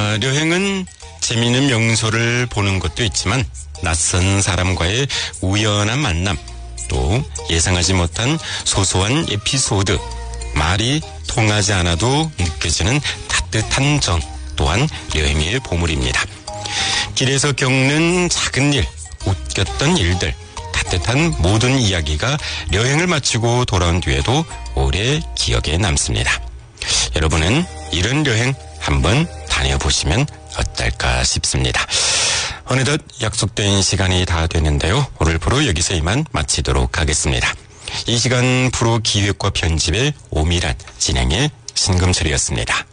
여행은 재미있는 명소를 보는 것도 있지만 낯선 사람과의 우연한 만남, 또 예상하지 못한 소소한 에피소드, 말이 통하지 않아도 느껴지는 따뜻한 정 또한 여행의 보물입니다. 길에서 겪는 작은 일, 웃겼던 일들, 따뜻한 모든 이야기가 여행을 마치고 돌아온 뒤에도 오래 기억에 남습니다. 여러분은 이런 여행 한번 다녀보시면 어떨까 싶습니다. 어느덧 약속된 시간이 다 됐는데요. 오늘 프로 여기서 이만 마치도록 하겠습니다. 이 시간 프로 기획과 편집의 오미란, 진행의 신금철이었습니다.